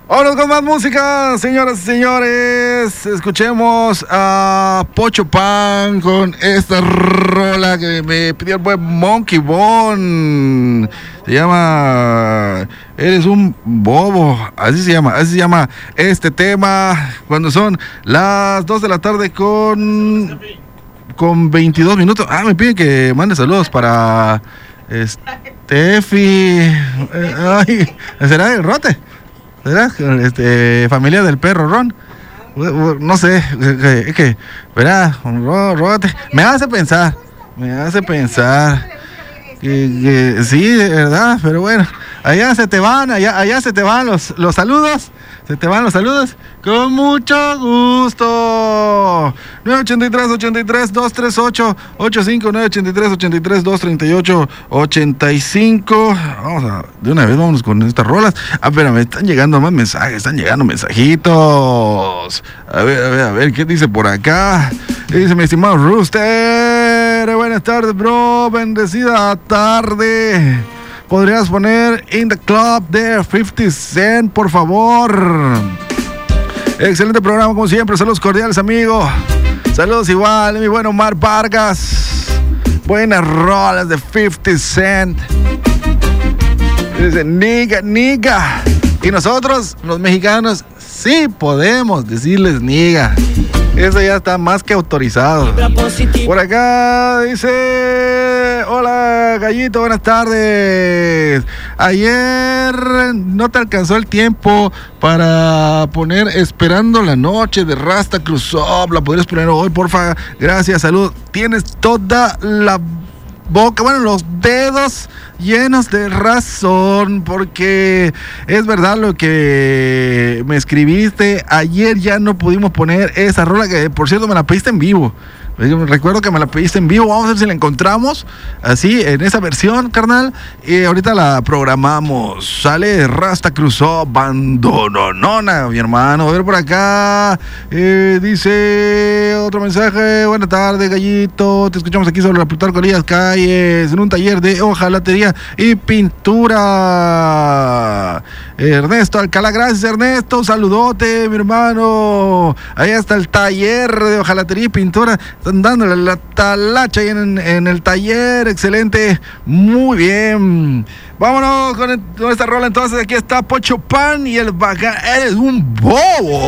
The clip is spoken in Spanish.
Ahora con más música, señoras y señores. Escuchemos a Pocho Pan con esta rola que me pidió el buen Monkey Bone. Se llama Eres un bobo. Así se llama este tema. Cuando son las 2 de la tarde con 22 minutos. Me piden que mande saludos para Steffi. ¿Será el Rote? ¿Verdad? Familia del perro Ron. No sé, es que, ¿verdad? Rote. Me hace pensar que sí, de verdad, pero bueno, allá se te van los saludos. Se te van los saludos con mucho gusto. 983-238-85, 983-238-85. De una vez vámonos con estas rolas. Pero me están llegando más mensajes, están llegando mensajitos. A ver, ¿qué dice por acá? Dice mi estimado Rooster. Buenas tardes, bro. Bendecida tarde. ¿Podrías poner In the Club de 50 Cent, por favor? Excelente programa, como siempre. Saludos cordiales, amigo. Saludos igual, mi buen Omar Vargas. Buenas rolas de 50 Cent. Dice, niga. Y nosotros, los mexicanos, sí podemos decirles niga. Eso ya está más que autorizado. Por acá dice: hola, Gallito, buenas tardes. Ayer no te alcanzó el tiempo para poner Esperando la Noche de Rasta Cruzop. ¿La podrías poner hoy, porfa? Gracias, salud. Tienes toda la boca, los dedos llenos de razón, porque es verdad lo que me escribiste. Ayer ya no pudimos poner esa rola, que por cierto me la pediste en vivo. Recuerdo que me la pediste en vivo. Vamos a ver si la encontramos así, en esa versión, carnal. Y ahorita la programamos. Sale Rasta Cruzó, bandononona, mi hermano. A ver por acá. Dice otro mensaje. Buenas tardes, Gallito. Te escuchamos aquí sobre la Plutarco Elías Calles, en un taller de hojalatería y pintura. Ernesto Alcalá, gracias, Ernesto. Un saludote, mi hermano. Ahí está el taller de hojalatería y pintura. Están dándole la talacha ahí en el taller. Excelente. Muy bien. Vámonos con esta rola entonces. Aquí está Pocho Pan y el Bacán. Eres un bobo.